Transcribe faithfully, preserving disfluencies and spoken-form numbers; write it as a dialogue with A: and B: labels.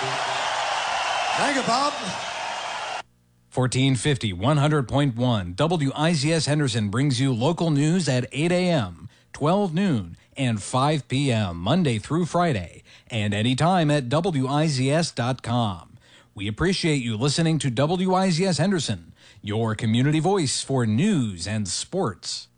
A: Thank you, Bob.
B: fourteen fifty, one hundred point one W I Z S Henderson brings you local news at eight a.m., twelve noon, and five p.m. Monday through Friday, and anytime at W I Z S dot com. We appreciate you listening to W I Z S Henderson, your community voice for news and sports.